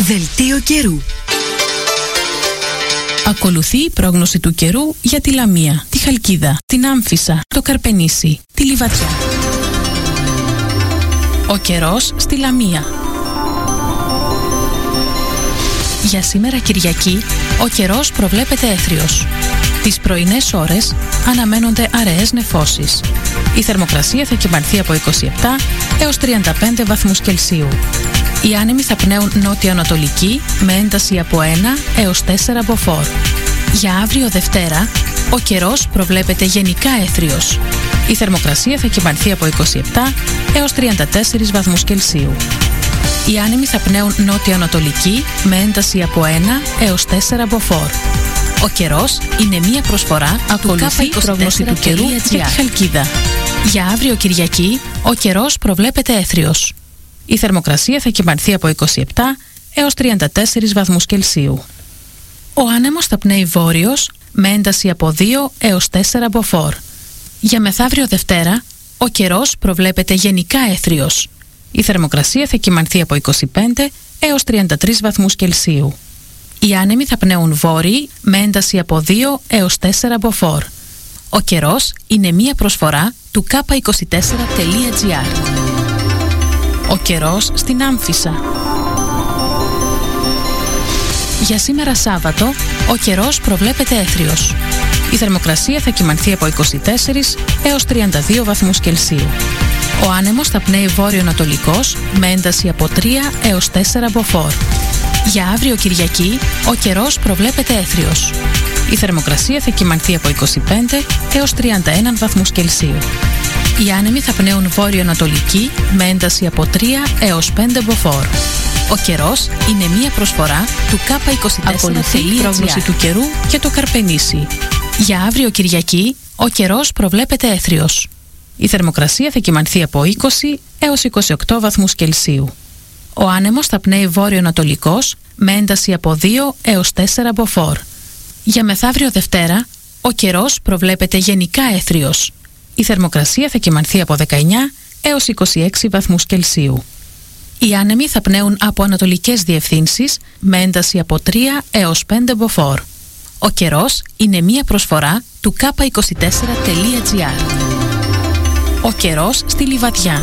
Δελτίο καιρού. Ακολουθεί η πρόγνωση του καιρού για τη Λαμία, τη Χαλκίδα, την Άμφισσα, το Καρπενήσι, τη Λιβαδιά. Ο καιρός στη Λαμία. Για σήμερα Κυριακή, ο καιρός προβλέπεται έθριος. Τις πρωινές ώρες αναμένονται αραιές νεφώσεις. Η θερμοκρασία θα κυμανθεί από 27 έως 35 βαθμούς Κελσίου. Οι άνεμοι θα πνέουν νότιο-ανατολική με ένταση από 1 έως 4 μποφόρ. Για αύριο Δευτέρα, ο καιρός προβλέπεται γενικά έθριος. Η θερμοκρασία θα κυμανθεί από 27 έως 34 βαθμούς Κελσίου. Οι άνεμοι θα πνέουν νότιο-ανατολική με ένταση από 1 έως 4 μποφόρ. Ο καιρός είναι μία προσφορά από η πρόγνωση του καιρού για τη Χαλκίδα. Για αύριο Κυριακή, ο καιρός προβλέπεται έθριος. Η θερμοκρασία θα κυμανθεί από 27 έως 34 βαθμούς Κελσίου. Ο άνεμος θα πνέει βόρειος με ένταση από 2 έως 4 μποφόρ. Για μεθαύριο Δευτέρα, ο καιρός προβλέπεται γενικά έθριος. Η θερμοκρασία θα κυμανθεί από 25 έως 33 βαθμούς Κελσίου. Οι άνεμοι θα πνέουν βόρειοι με ένταση από 2 έως 4 μποφόρ. Ο καιρός είναι μία προσφορά του k24.gr. Ο καιρός στην Άμφισσα. Για σήμερα Σάββατο, ο καιρός προβλέπεται έθριος. Η θερμοκρασία θα κυμανθεί από 24 έως 32 βαθμούς Κελσίου. Ο άνεμος θα πνέει βόρειο-ανατολικός με ένταση από 3 έως 4 μποφόρ. Για αύριο Κυριακή, ο καιρός προβλέπεται έθριος. Η θερμοκρασία θα κυμανθεί από 25 έως 31 βαθμούς Κελσίου. Οι άνεμοι θα πνέουν βόρειο-ανατολική με ένταση από 3 έως 5 μποφόρ. Ο καιρός είναι μία προσφορά του k24.gr. Πρόγνωση του καιρού και το Καρπενήσι. Για αύριο Κυριακή, ο καιρός προβλέπεται έθριος. Η θερμοκρασία θα κυμανθεί από 20 έως 28 βαθμούς Κελσίου. Ο άνεμος θα πνέει βόρειο-ανατολικός με ένταση από 2 έως 4 μποφόρ. Για μεθαύριο Δευτέρα, ο καιρός προβλέπεται γενικά έθριος. Η θερμοκρασία θα κυμανθεί από 19 έως 26 βαθμούς Κελσίου. Οι άνεμοι θα πνέουν από ανατολικές διευθύνσεις με ένταση από 3 έως 5 μποφόρ. Ο καιρός είναι μία προσφορά του k24.gr. Ο καιρός στη Λιβαδιά.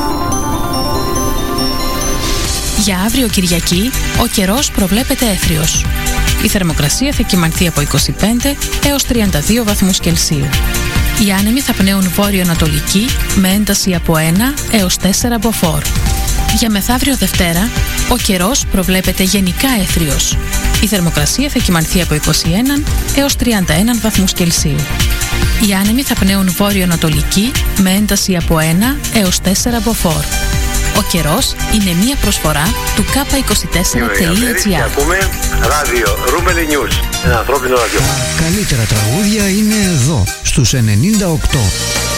Για αύριο Κυριακή, ο καιρός προβλέπεται έθριος. Η θερμοκρασία θα κυμανθεί από 25 έως 32 βαθμούς Κελσίου. Οι άνεμοι θα πνέουν βόρειο-ανατολική με ένταση από 1 έως 4 μποφόρ. Για μεθαύριο Δευτέρα, ο καιρός προβλέπεται γενικά έθριος. Η θερμοκρασία θα κυμανθεί από 21 έως 31 βαθμούς Κελσίου. Οι άνεμοι θα πνέουν βόρειο-ανατολική με ένταση από 1 έως 4 μποφόρ. Ο καιρός είναι μία προσφορά του k24.gr. Ακούμε ράδιο Ρούμελι News, ένα ανθρώπινο ραδιόφωνο. Τα καλύτερα τραγούδια είναι εδώ, στους 98.